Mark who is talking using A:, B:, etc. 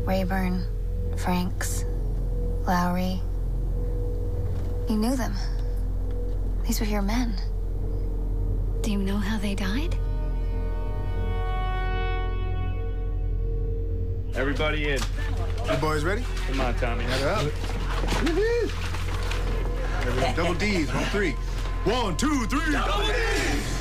A: Rayburn, Franks, Lowry. You knew them. These were your men.
B: Do you know how they died?
C: Everybody in.
D: You boys ready?
C: Come on, Tommy.
D: Head up. Double D's on 3. 1, 2, 3. Double D's!